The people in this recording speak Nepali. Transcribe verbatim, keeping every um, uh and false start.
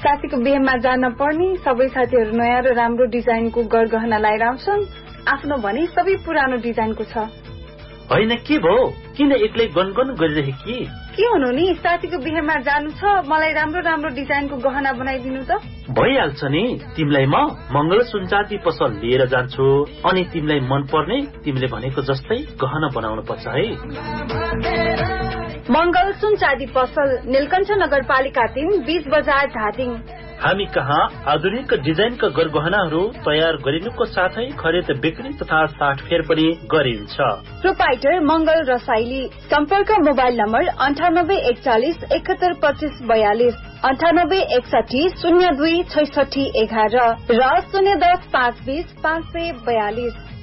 साथीको बिहेमा जान पर्ने सबै साथीहरू नयाँ र राम्रो डिजाइनको गरगहना लाएर आउँछन्। आफ्नो भने सबै पुरानो डिजाइनको छ। होइन के भो, किन एक्लै गनगन गरिरहेकी? के हुनु नि, साथीको बिहेमा जानु छ, मलाई राम्रो राम्रो डिजाइनको गहना बनाइदिनु त। भइहाल्छ नि, तिमीलाई म मंगल सुनचाँदी पसल लिएर जान्छु, अनि तिमीलाई मन पर्ने तिमीले भनेको जस्तै गहना बनाउनु पर्छ है। मंगल सुनचाँदी पसल, नीलकण्ठ नगरपालिका तीन, बीस बजार, धादिङ। हामी कहाँ आधुनिक डिजाइनका गरगहनाहरू तयार गरिनुको साथै खरिद बिक्री तथा साटफेर पनि गरिन्छ। प्रोपाइटर मंगल रसाइली। सम्पर्क मोबाइल नम्बर अन्ठानब्बे एकचालिस एकहत्तर पच्चिस बयालिस, अन्ठानब्बे एकसाठी शून्य दुई छैसठी एघार र शून्य दस पाँच बीस पाँच सय बयालिस।